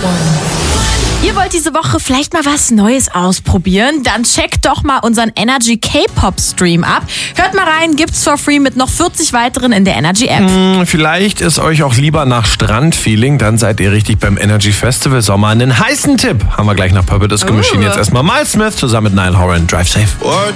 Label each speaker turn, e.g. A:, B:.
A: Ihr wollt diese Woche vielleicht mal was Neues ausprobieren? Dann checkt doch mal unseren Energy K-Pop Stream ab. Hört mal rein, gibt's for free mit noch 40 weiteren in der Energy App.
B: Vielleicht ist euch auch lieber nach Strandfeeling, dann seid ihr richtig beim Energy Festival Sommer. Einen heißen Tipp haben wir gleich nach Purple Disco Machine. Jetzt erstmal Miles Smith zusammen mit Niall Horan. Drive safe.